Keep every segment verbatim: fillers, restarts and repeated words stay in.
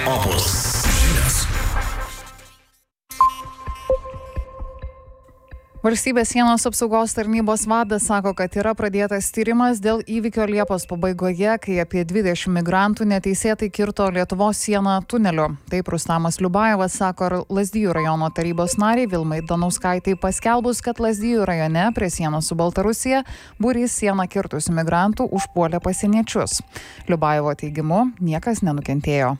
Opus žinios. Valstybės sienos apsaugos tarnybos vadas sako, kad yra pradėtas tyrimas dėl įvykio Liepos pabaigoje, kai apie dvidešimt migrantų neteisėtai kirto Lietuvos sieną tuneliu. Taip Rustamas Liubajevas sako Lazdijų rajono tarybos nariai Vilmai Danauskaitai paskelbus, kad Lazdijų rajone prie sienos su Baltarusija būrys sieną kirtusių migrantų užpuolė pasieniečius. Liubajevo teigimu, niekas nenukentėjo.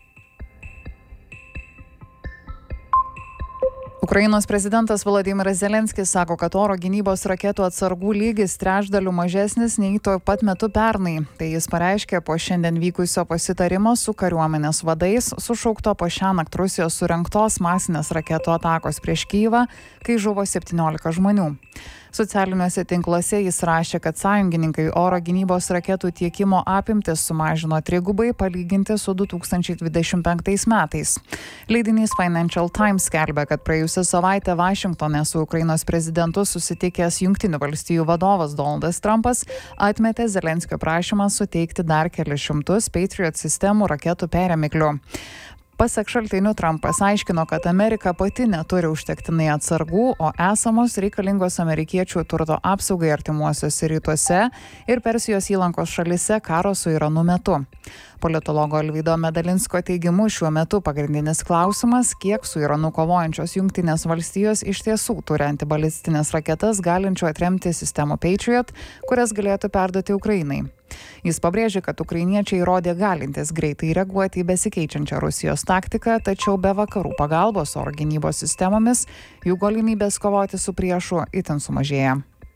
Ukrainos prezidentas Volodymyras Zelenskis sako, kad oro gynybos raketų atsargų lygis trečdaliu mažesnis nei tuo pat metu pernai. Tai jis pareiškė po šiandien vykusio pasitarimo su kariuomenės vadais, sušaukto po šiąnakt Rusijos surengtos masinės raketų atakos prieš Kyjivą, kai žuvo septyniolika žmonių. Socialiniuose tinkluose jis rašė, kad sąjungininkai oro gynybos raketų tiekimo apimtis sumažino trigubai palyginti su du tūkstančiai dvidešimt penktais metais. Leidinys Financial Times skelbia, kad praėjusią savaitę Vašingtone su Ukrainos prezidentu susitikęs Jungtinių valstijų vadovas Donaldas Trumpas atmetė Zelenskio prašymą suteikti dar kelis šimtus Patriot sistemų raketų perėmiklių. Pasak šaltinių, Trumpas aiškino, kad Amerika pati neturi užtektinai atsargų, o esamos reikalingos amerikiečių turto apsaugai artimuosiuose rytuose ir Persijos įlankos šalise karo su Iranu metu. Politologo Alvydo Medalinsko teigimu šiuo metu pagrindinis klausimas, kiek su Iranu kovojančios Jungtinės valstijos iš tiesų turi antibalistinės raketas galinčių atremti sistemų Patriot, kurias galėtų perduoti Ukrainai. Jis pabrėžė, kad ukrainiečiai įrodė galintis greitai reaguoti į besikeičiančią Rusijos taktiką, tačiau be vakarų pagalbos oro gynybos sistemomis jų galimybės kovoti su priešu itin sumažėja.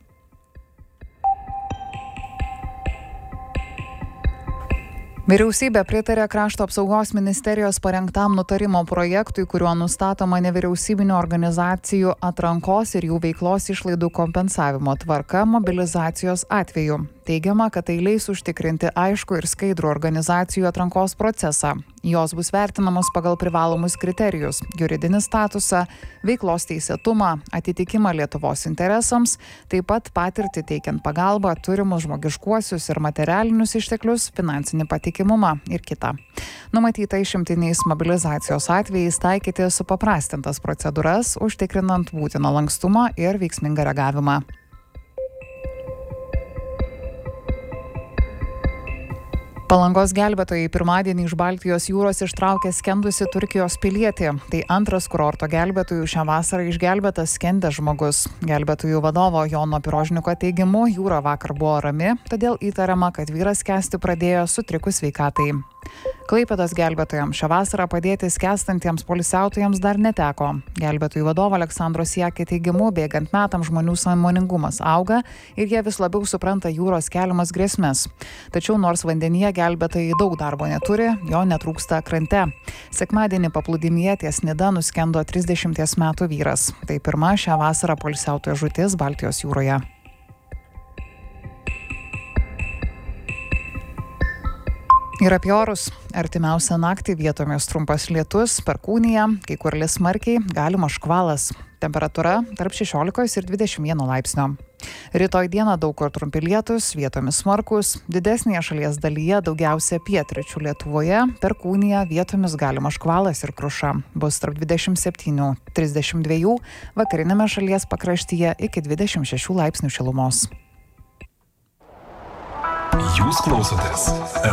Vyriausybė pritarė Krašto apsaugos ministerijos parengtam nutarimo projektui, kuriuo nustatoma nevyriausybinių organizacijų atrankos ir jų veiklos išlaidų kompensavimo tvarka mobilizacijos atveju. Teigiama, kad tai leis užtikrinti aišku ir skaidrų organizacijų atrankos procesą. Jos bus vertinamos pagal privalomus kriterijus – juridinį statusą, veiklos teisėtumą, atitikimą Lietuvos interesams, taip pat patirtį teikiant pagalbą, turimus žmogiškuosius ir materialinius išteklius, finansinį patikimumą ir kitą. Numatyta išimtiniais mobilizacijos atvejais taikyti supaprastintas procedūras, užtikrinant būtiną lankstumą ir veiksmingą reagavimą. Palangos gelbėtojai pirmadienį iš Baltijos jūros ištraukė skendusi Turkijos pilietį. Tai antras kurorto gelbėtojų šią vasarą išgelbėtas skendęs žmogus. Gelbėtojų vadovo Jono Pirožniko teigimu, jūra vakar buvo rami, todėl įtariama, kad vyras skęsti pradėjo sutrikus sveikatai. Klaipėdos gelbėtojams šią vasarą padėti skęstantiems poilsiautojams dar neteko. Gelbėtojų vadovo Aleksandro Siekė teigimu, bėgant metams žmonių sąmoningumas auga ir jie vis labiau supranta jūros keliamas grėsmes. Tačiau nors vandenyje gelbėtojai daug darbo neturi, jo netrūksta krante. Sekmadienį paplūdimyje ties Nida nuskendo trisdešimties metų vyras. Tai pirma šią vasarą poilsiautojo žūtis Baltijos jūroje. Ir apie orus. Artimiausią naktį vietomis trumpas lietus, perkūnija, kai kur lis smarkiai, galimas škvalas. Temperatūra tarp šešiolikos ir dvidešimt vieno laipsnio. Rytoj dieną daug kur trumpi lietus, vietomis smarkus, didesnėje šalies dalyje daugiausia pietryčių Lietuvoje, perkūnija, vietomis galimas škvalas ir kruša. Bus tarp dvidešimt septynių - trisdešimt dviejų, vakarinėme šalies pakraštyje iki dvidešimt šešių laipsnių šilumos. Jūs klausotės